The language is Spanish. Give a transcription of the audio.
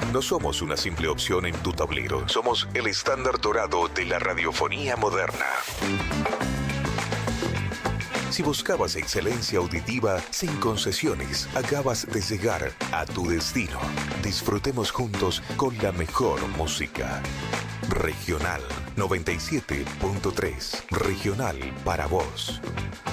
No somos una simple opción en tu tablero. Somos el estándar dorado de la radiofonía moderna. Si buscabas excelencia auditiva sin concesiones, acabas de llegar a tu destino. Disfrutemos juntos con la mejor música. Regional 97.3. Regional para vos.